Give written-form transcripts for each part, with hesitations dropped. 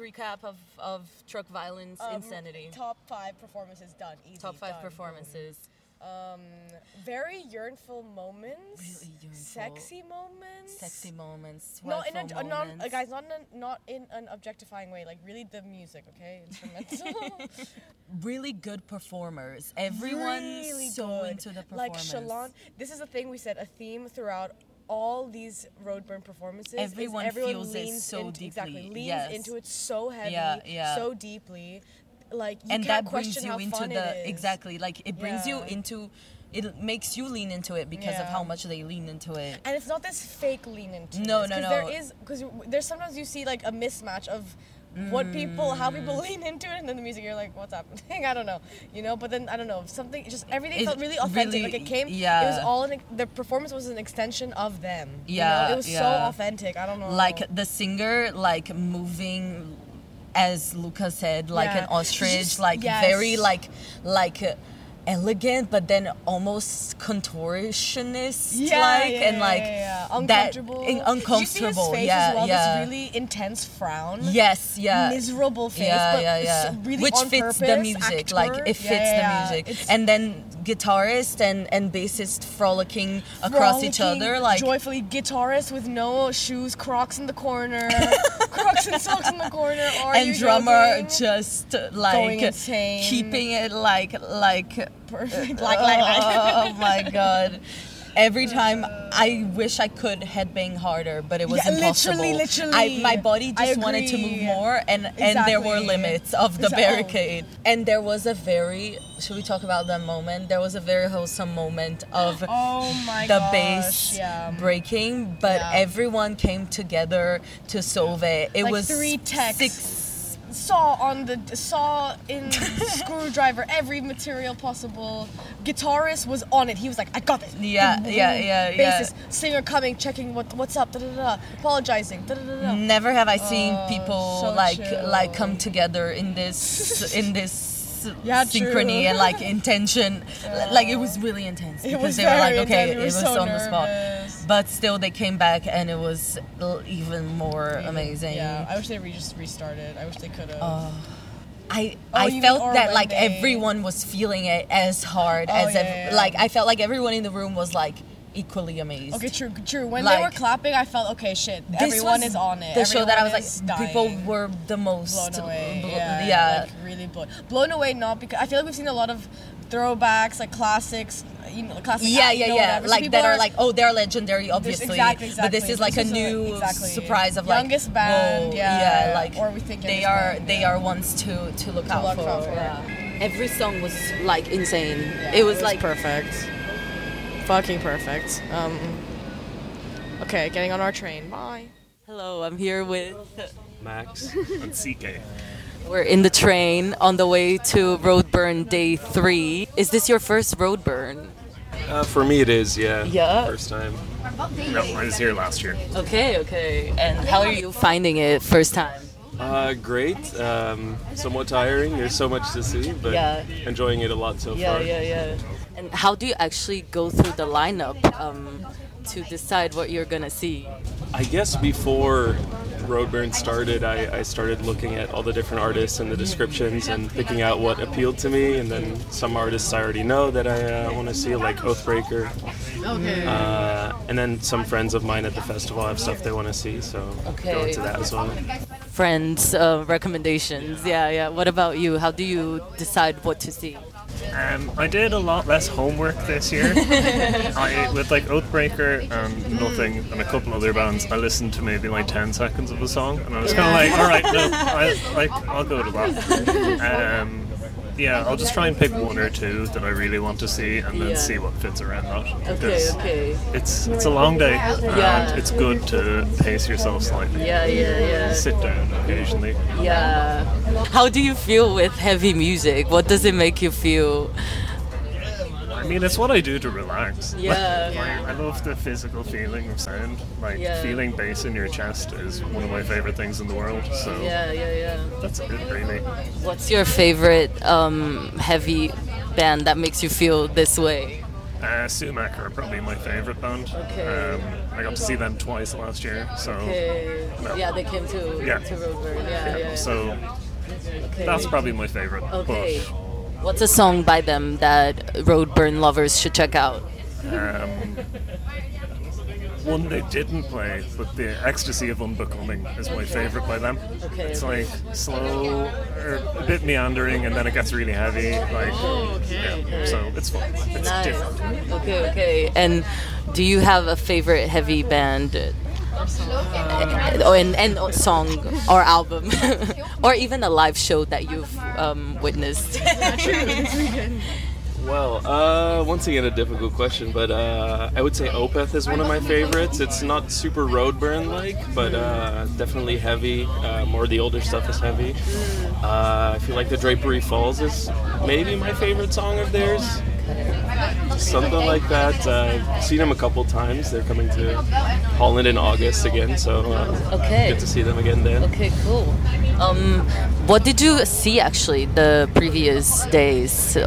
recap of Truck Violence Insanity. Top 5 performances done. Easy. Top 5 done. performances. Very yearnful moments. Really yearnful. Sexy moments. Sexy moments. No, Swagful moments. guys, not in an objectifying way. Like really, the music, okay, instrumental. Really good performers. Everyone really so good. into the Like performance. Shalon. This is the thing we said. A theme throughout all these Roadburn performances. Everyone feels it leans so into, deeply. Exactly, leans Yes. into it so heavy, Yeah. so deeply. Like you And can't that brings question you how into fun the it is. exactly like it brings you Yeah. into it makes you lean into it because of Yeah. how much they lean into it. And it's not this fake lean into No, this, no, 'cause no. There is because there's sometimes you see like a mismatch of how people lean into it, and then the music you're like, what's happening? I don't know, But then I don't know, everything felt really authentic. really- like it came, yeah. it was all the performance was an extension of them. Yeah, it was so yeah. authentic. I don't know, Like the singer like moving as Luca said like Yeah. an ostrich, Just- like yes. very like elegant but then almost contortionist and like uncomfortable. uncomfortable. Did you see his face yeah, as well? yeah. This really intense frown. Yes, yeah. Miserable face, Yeah, but yeah, yeah. so really Which on fits purpose, the music, like actor. it fits Yeah. the music. It's And then guitarist and bassist frolicking across each frolicking, other, like joyfully. Guitarist with no shoes, Crocs in the corner, Crocs and socks in the corner. and drummer joking? just Going like insane. keeping it like Perfect. oh my god. Every time I wish I could headbang harder, but it was Yeah, impossible. literally. My body I just wanted to move agree. more, and there were Exactly. limits of the Exa- oh. barricade. And there was a very, should we talk about that moment? There was a very wholesome moment of Oh my the gosh, bass yeah. breaking, but Yeah. everyone came together to solve it. It Like was 3 techs. 6. Saw in screwdriver, every material possible. Guitarist was on it. He was like, I got this. Yeah, yeah. Bassist, singer coming, checking what's up, apologizing, Never have I seen people so like chill. come together in this Yeah, synchrony true. and like intention. Like it was really intense It because was they were like, very okay, intense. We it were was so on the spot. nervous. But still, they came back and it was even more amazing. Yeah, I wish they just restarted. I wish they could have. I you felt mean, or that when like they- everyone was feeling it as hard as yeah. like I felt like everyone in the room was like equally amazed. Okay, true. When they were Like, clapping, I felt, okay, shit, This everyone was is on it. The show that I was Everyone like, is people dying. were the most blown away. yeah. Like really blown away. Not because I feel like we've seen a lot of throwbacks, like classics, classic. Yeah, whatever. So like people that are like, oh, they're legendary, obviously. exactly. But this is like a new surprise of like youngest band, whoa, yeah, like or we think they youngest are band, they yeah. are ones to look out look for. out for. Yeah. Every song was like insane. Yeah, it was like perfect, fucking perfect. Okay, getting on our train. Bye. hello, I'm here with. Max and CK. We're in the train on the way to Roadburn Day 3. Is this your first Roadburn? For me, it is, yeah. Yeah. First time. No, I was here last year. Okay. And how are you finding it first time? Great. Somewhat tiring. There's so much to see, but Yeah. enjoying it a lot so far. Yeah. And how do you actually go through the lineup to decide what you're gonna see? I guess before Roadburn started, I started looking at all the different artists and the descriptions and picking out what appealed to me. And then some artists I already know that I want to see, like Oathbreaker. Okay. And then some friends of mine at the festival have stuff they want to see, so go into that as well. Friends, recommendations. Yeah. What about you? How do you decide what to see? I did a lot less homework this year. With like Oathbreaker and Nothing and a couple other bands, I listened to maybe like 10 seconds of a song, and I was kind of like, all right, no, I'll go to that. Yeah, I'll just try and pick one or two that I really want to see, and then see what fits around that. Because Okay. It's a long day, Yeah. and it's good to pace yourself slightly. Yeah. Sit down occasionally. Yeah. How do you feel with heavy music? What does it make you feel? I mean, it's what I do to relax. Yeah. I love the physical feeling of sound. Like, Yeah. feeling bass in your chest is one of my favorite things in the world. So Yeah. that's it, really. What's your favorite heavy band that makes you feel this way? Sumac are probably my favorite band. Okay. I got to see them twice last year, so Okay. Yeah, they came to Roadburn. Yeah. so Okay. that's probably my favorite. Okay. What's a song by them that Roadburn lovers should check out? But one they didn't play, but the Ecstasy of Unbecoming is my favorite by them. Okay. It's like slow, or a bit meandering, and then it gets really heavy. Like, so it's fun. It's Nice. different. Okay. And do you have a favorite heavy band? And song or album, or even a live show that you've witnessed? Well, once again, a difficult question, but I would say Opeth is one of my favorites. It's not super Roadburn-like, but definitely heavy. More the older stuff is heavy. I feel like The Drapery Falls is maybe my favorite song of theirs. Something like that. I've seen them a couple times. They're coming to Holland in August again, so Okay. get to see them again then. Okay, cool. What did you see actually the previous days?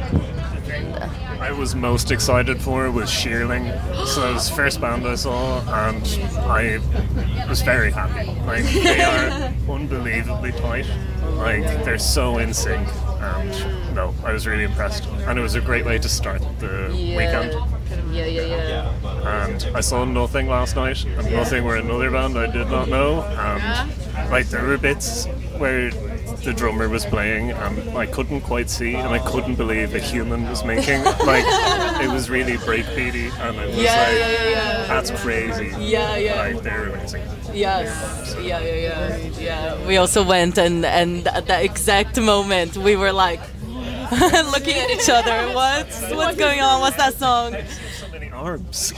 I was most excited for was Shearling. So that was the first band I saw, and I was very happy. Like, they are unbelievably tight. Like, they're so in sync. And no, I was really impressed. And it was a great way to start the weekend. Yeah. And I saw Nothing last night, and Nothing were another band I did not know. And like, there were bits where the drummer was playing and I couldn't quite see, and I couldn't believe a human was making, like, it was really breakbeaty, and it was that's crazy. Like, they're amazing. Yes. Yeah. We also went, and at that exact moment we were like looking at each other. What's going on? What's that song? So many arms.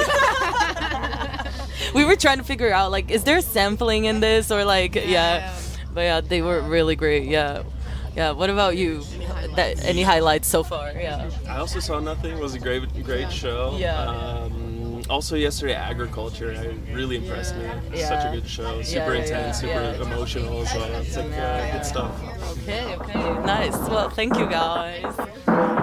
We were trying to figure out, like, is there sampling in this, or like, But yeah, they were really great. Yeah. What about you? Any highlights so far? Yeah. I also saw Nothing. It was a great show. Yeah. Also yesterday, Agriculture. It really impressed me. Yeah. Such a good show. Super intense, super emotional. So it's like good stuff. Okay. Nice. Well, thank you guys.